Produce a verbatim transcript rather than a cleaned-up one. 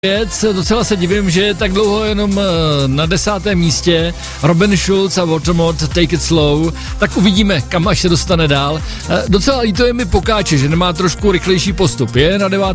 věc, docela se divím, že je tak dlouho jenom na desátém místě Robin Schulz a Watermod Take It Slow, tak uvidíme, kam až se dostane dál. Docela líto je mi Pokáče, že nemá trošku rychlejší postup, je na devátém